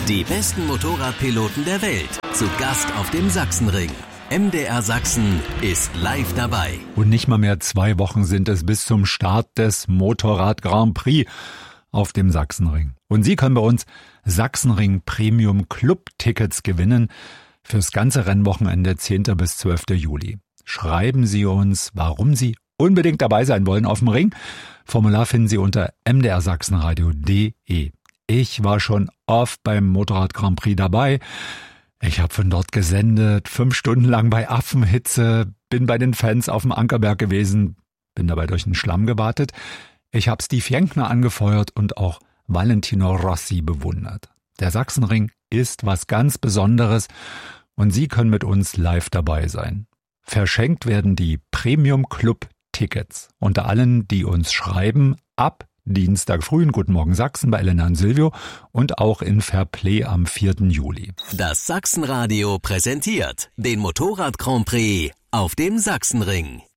Die besten Motorradpiloten der Welt. Zu Gast auf dem Sachsenring. MDR Sachsen ist live dabei. Und nicht mal mehr 2 Wochen sind es bis zum Start des Motorrad Grand Prix auf dem Sachsenring. Und Sie können bei uns Sachsenring Premium Club Tickets gewinnen fürs ganze Rennwochenende 10. bis 12. Juli. Schreiben Sie uns, warum Sie unbedingt dabei sein wollen auf dem Ring. Formular finden Sie unter mdrsachsenradio.de. Ich war schon oft beim Motorrad Grand Prix dabei. Ich habe von dort gesendet, 5 Stunden lang bei Affenhitze, bin bei den Fans auf dem Ankerberg gewesen, bin dabei durch den Schlamm gewartet. Ich habe Steve Jenkner angefeuert und auch Valentino Rossi bewundert. Der Sachsenring ist was ganz Besonderes und Sie können mit uns live dabei sein. Verschenkt werden die Premium Club Tickets unter allen, die uns schreiben, ab Dienstag früh in Guten Morgen Sachsen bei Elena und Silvio und auch in Fairplay am 4. Juli. Das Sachsenradio präsentiert den Motorrad Grand Prix auf dem Sachsenring.